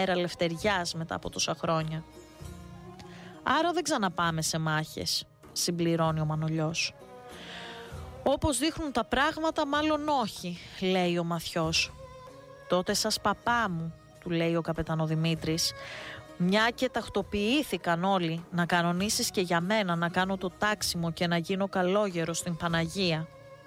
αέρα ελευθεριάς μετά από τόσα χρόνια. Άρα δεν ξαναπάμε σε μάχες, συμπληρώνει ο Μανολιός. Όπως δείχνουν τα πράγματα, μάλλον όχι, λέει ο Μαθιός. Τότε σας παπά μου, του λέει ο καπετανοδημήτρης, μια και τακτοποιήθηκαν όλοι, να κανονίσεις και για μένα να κάνω το τάξιμο και να γίνω καλόγερο στην Παναγία.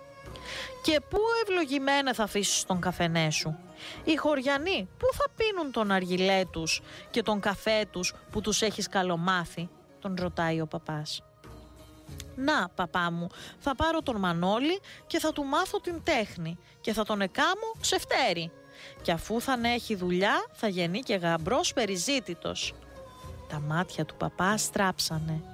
Και πού ευλογημένα θα αφήσεις τον καφενέ σου? Οι χωριανοί πού θα πίνουν τον αργυλέ τους και τον καφέ τους που τους έχεις καλομάθει? Τον ρωτάει ο παπάς. Να, παπά μου, θα πάρω τον Μανώλη και θα του μάθω την τέχνη και θα τον εκάμω ξεφτέρι. Και αφού θα έχει δουλειά θα γεννεί και γαμπρός περιζήτητος. Τα μάτια του παπά στράψανε.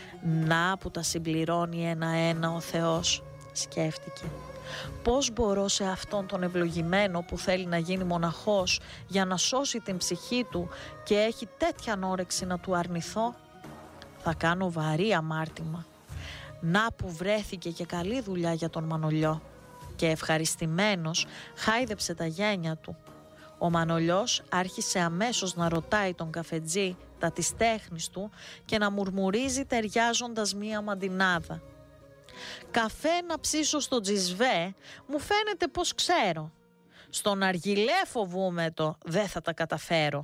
Να που τα συμπληρώνει ένα-ένα ο Θεός, σκέφτηκε. Πώς μπορώ σε αυτόν τον ευλογημένο που θέλει να γίνει μοναχός για να σώσει την ψυχή του και έχει τέτοια όρεξη να του αρνηθώ? Θα κάνω βαρύ αμάρτημα. Να που βρέθηκε και καλή δουλειά για τον Μανολιό. Και ευχαριστημένος χάιδεψε τα γένια του. Ο Μανολιός άρχισε αμέσως να ρωτάει τον καφετζή τα της τέχνης του και να μουρμουρίζει ταιριάζοντας μία μαντινάδα. Καφέ να ψήσω στο τζισβέ, μου φαίνεται πως ξέρω. Στον αργυλέ φοβούμαι το, δεν θα τα καταφέρω.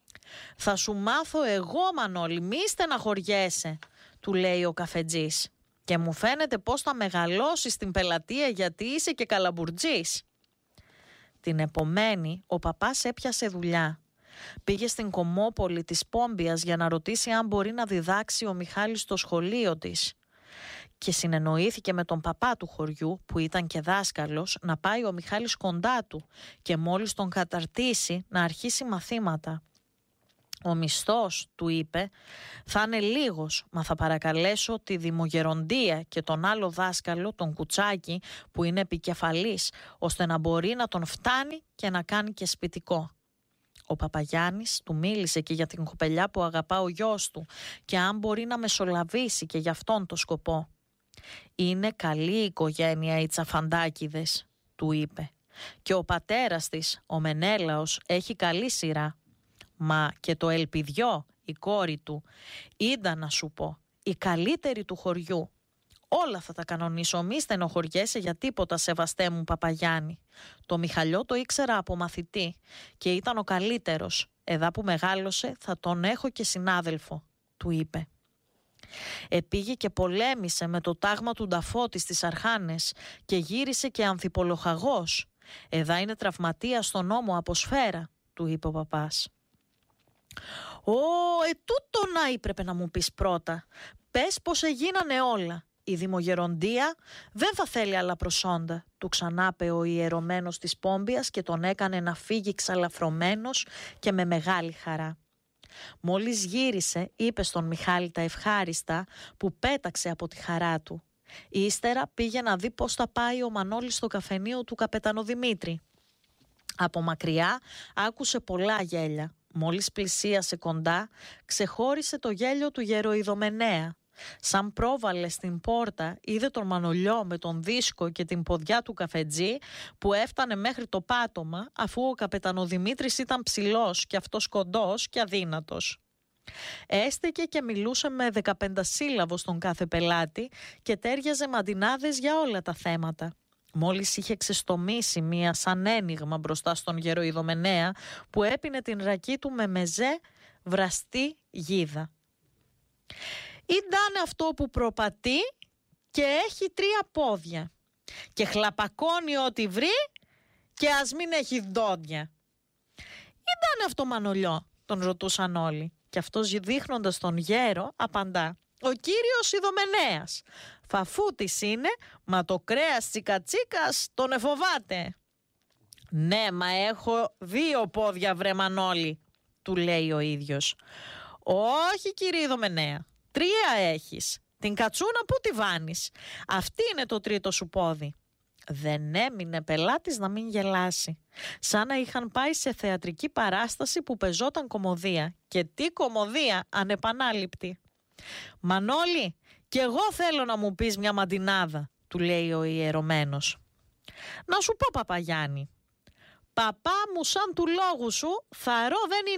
Θα σου μάθω εγώ, Μανώλη, μη στεναχωριέσαι, του λέει ο καφετζής. Και μου φαίνεται πως θα μεγαλώσεις στην πελατεία γιατί είσαι και καλαμπουρτζής. Την επομένη ο παπάς έπιασε δουλειά. Πήγε στην Κομμόπολη της Πόμπιας για να ρωτήσει αν μπορεί να διδάξει ο Μιχάλης στο σχολείο της. Και συνεννοήθηκε με τον παπά του χωριού που ήταν και δάσκαλος να πάει ο Μιχάλης κοντά του και μόλις τον καταρτήσει να αρχίσει μαθήματα. Ο μισθός, του είπε, θα είναι λίγος, μα θα παρακαλέσω τη Δημογεροντία και τον άλλο δάσκαλο, τον Κουτσάκη, που είναι επικεφαλής, ώστε να μπορεί να τον φτάνει και να κάνει και σπιτικό. Ο Παπαγιάννης του μίλησε και για την κοπελιά που αγαπά ο γιος του και αν μπορεί να μεσολαβήσει και για αυτόν το σκοπό. «Είναι καλή οικογένεια οι Τσαφαντάκηδες», του είπε, «και ο πατέρας της, ο Μενέλαος, έχει καλή σειρά. Μα και το Ελπιδιό, η κόρη του, ήταν να σου πω, η καλύτερη του χωριού. Όλα θα τα κανονίσω, μη στενοχωριέσαι για τίποτα, σεβαστέ μου Παπαγιάννη. Το Μιχαλιό το ήξερα από μαθητή και ήταν ο καλύτερος. Εδά που μεγάλωσε θα τον έχω και συνάδελφο», του είπε. Επήγε και πολέμησε με το τάγμα του Νταφώτη στις Αρχάνες και γύρισε και ανθιπολοχαγός. Εδά είναι τραυματίας στον ώμο από σφαίρα, του είπε ο παπάς. Τούτο να έπρεπε να μου πεις πρώτα. Πες πως έγινανε όλα. Η Δημογεροντία δεν θα θέλει άλλα προσόντα, του ξανάπε ο ιερωμένος της Πόμπιας και τον έκανε να φύγει ξαλαφρωμένος και με μεγάλη χαρά. Μόλις γύρισε είπε στον Μιχάλη τα ευχάριστα που πέταξε από τη χαρά του. Ύστερα πήγε να δει πως θα πάει ο Μανώλης στο καφενείο του καπετανοδημήτρη. Από μακριά άκουσε πολλά γέλια. Μόλις πλησίασε κοντά, ξεχώρισε το γέλιο του Γεροειδομενέα. Σαν πρόβαλε στην πόρτα, είδε τον Μανολιό με τον δίσκο και την ποδιά του καφετζή που έφτανε μέχρι το πάτωμα, αφού ο καπετανοδημήτρης ήταν ψηλός και αυτός κοντός και αδύνατος. Έστεκε και μιλούσε με 15 σύλλαβο στον κάθε πελάτη και τέριαζε μαντινάδες για όλα τα θέματα. Μόλις είχε ξεστομίσει μία σαν ένιγμα μπροστά στον Γεροειδομενέα που έπινε την ρακή του με μεζέ βραστή γίδα. «Ήταν αυτό που προπατεί και έχει 3 πόδια και χλαπακώνει ό,τι βρει και ας μην έχει δόντια». «Ήταν αυτό, Μανολιό?» τον ρωτούσαν όλοι και αυτός δείχνοντας τον γέρο απαντά. «Ο κύριος Ιδομενέας. Φαφούτης είναι, μα το κρέας τσικατσίκας τον εφοβάται». «Ναι, μα έχω 2 πόδια, βρε Μανώλη», του λέει ο ίδιος. «Όχι, κύριε Ιδομενέα, 3 έχεις. Την κατσούνα που τη βάνεις. Αυτή είναι το 3ο σου πόδι». Δεν έμεινε πελάτης να μην γελάσει. Σαν να είχαν πάει σε θεατρική παράσταση που πεζόταν κωμωδία. Και τι κωμωδία, ανεπανάληπτη. «Μανώλη, κι εγώ θέλω να μου πεις μια μαντινάδα», του λέει ο ιερωμένος. «Να σου πω, Παπαγιάννη, παπά μου σαν του λόγου σου, θαρώ δεν είναι